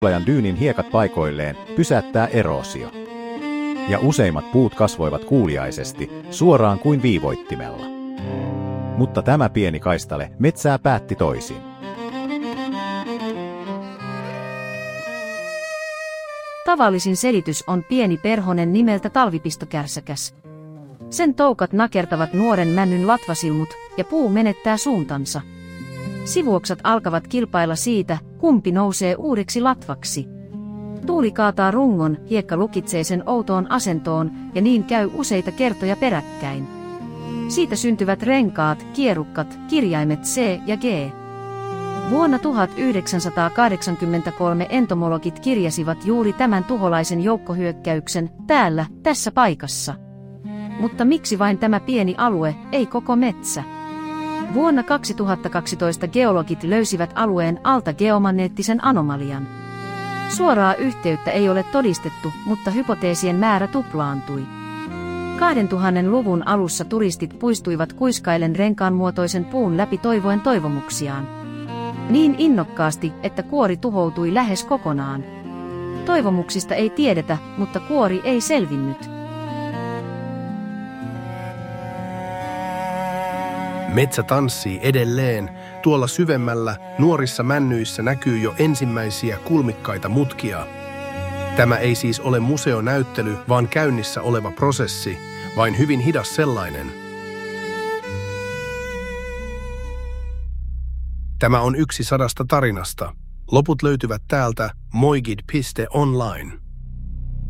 Himalajan dyynin hiekat paikoilleen pysäyttää eroosio. Ja useimmat puut kasvoivat kuuliaisesti, suoraan kuin viivoittimella. Mutta tämä pieni kaistale metsää päätti toisin. Tavallisin selitys on pieni perhonen nimeltä talvipistokärsäkäs. Sen toukat nakertavat nuoren männyn latvasilmut ja puu menettää suuntansa. Sivuoksat alkavat kilpailla siitä, kumpi nousee uudeksi latvaksi. Tuuli kaataa rungon, hiekka lukitsee sen outoon asentoon ja niin käy useita kertoja peräkkäin. Siitä syntyvät renkaat, kierukkat, kirjaimet C ja G. Vuonna 1983 entomologit kirjasivat juuri tämän tuholaisen joukkohyökkäyksen tässä paikassa. Mutta miksi vain tämä pieni alue, ei koko metsä? Vuonna 2012 geologit löysivät alueen alta geomagneettisen anomalian. Suoraa yhteyttä ei ole todistettu, mutta hypoteesien määrä tuplaantui. 2000-luvun alussa turistit puistuivat kuiskaillen renkaanmuotoisen puun läpi toivoen toivomuksiaan. Niin innokkaasti, että kuori tuhoutui lähes kokonaan. Toivomuksista ei tiedetä, mutta kuori ei selvinnyt. Metsä tanssii edelleen. Tuolla syvemmällä, nuorissa männyissä näkyy jo ensimmäisiä kulmikkaita mutkia. Tämä ei siis ole museonäyttely, vaan käynnissä oleva prosessi, vain hyvin hidas sellainen. Tämä on yksi 100 tarinasta. Loput löytyvät täältä moigid.online.